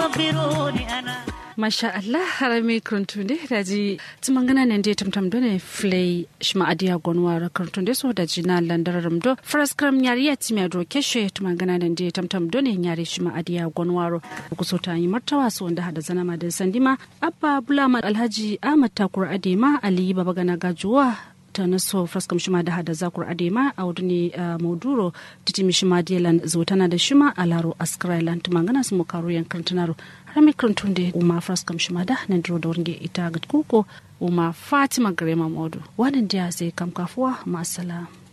Masha Allah harami kruntunde daji tumangana nende tamtam done flay shma adia gonwara kruntunde so daji na landararam do fraskram nyari yatimia do keshe tumangana nende tamtam done nyari shma adia gonwaro kusota yi martawa so wanda hada zana madan sandima abba bulama alhaji ahmad takur adema ali babagana gajuwa ta naso fraskam shima da hada zakur adema a wuduni mauduro titimi shima dielan zotana da shima alaro askrailan tumangana su mukaru yankantunaro harami kruntunde uma fraskam shima da nandro da warnge ita gat kuko uma fatima grema modu wannan dia sai kam kafuwa ma salam